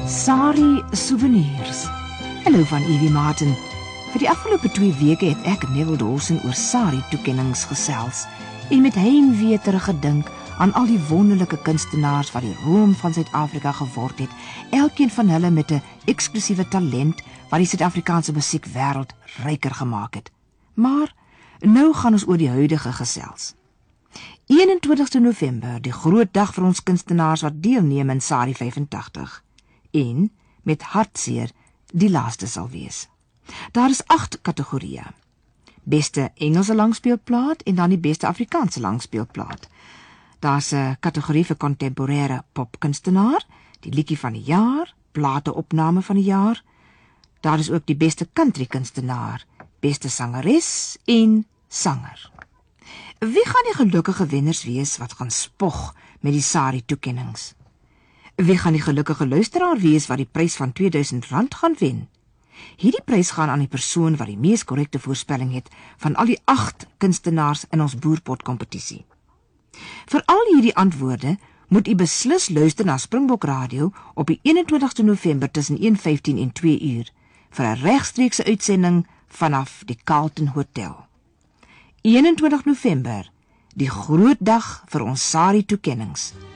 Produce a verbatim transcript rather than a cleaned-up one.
Sari Souvenirs. Hallo van Evie Martin. Vir die afgelope twee weke het ek Neville Dawson oor Sari toekennings gesels en met heimwee teruggedink aan al die wonderlike kunstenaars wat die roem van Suid-Afrika geword het, elkeen van hulle met 'n eksklusiewe talent wat die Suid-Afrikaanse musiekwêreld ryker gemaak het. Maar nou gaan ons oor die huidige gesels. eenentwintigste November, die groot dag vir ons kunstenaars wat deelneem in Sari vyfentagtig. En, met hartseer, die laaste sal wees. Daar is agt kategorieë. Beste Engelse langspeelplaat en dan die beste Afrikaanse langspeelplaat. Daar's 'n kategorie vir kontemporêre popkunstenaar, die liedjie van die jaar, plateopname van die jaar. Daar is ook die beste country kunstenaar, beste sangeres en sanger. Wie gaan die gelukkige wenners wees wat gaan spog met die Sari toekennings? Wie gaan die gelukkige luisteraar wees wat die prys van tweeduisend rand gaan wen? Hierdie prys gaan aan die persoon wat die mees korrekte voorspelling het van al die agt kunstenaars in ons boerpot kompetisie. Vir al hierdie antwoorde moet u beslis luister na Springbok Radio op die eenentwintigste November tussen een vyftien en twee uur vir 'n regstreekse uitsending vanaf die Carlton Hotel. eenentwintig November, die groot dag vir ons Sari toekennings.